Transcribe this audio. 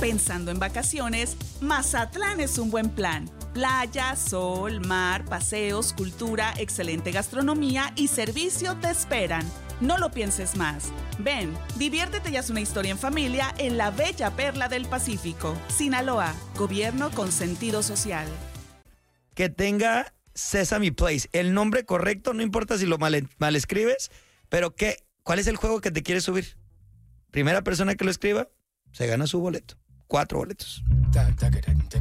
Pensando en vacaciones, Mazatlán es un buen plan. Playa, sol, mar, paseos, cultura, excelente gastronomía y servicio te esperan. No lo pienses más. Ven, diviértete y haz una historia en familia en la bella perla del Pacífico. Sinaloa, gobierno con sentido social. Que tenga Sesame Place. El nombre correcto, no importa si lo mal escribes, pero ¿cuál es el juego que te quieres subir? Primera persona que lo escriba, se gana su boleto. 4 boletos.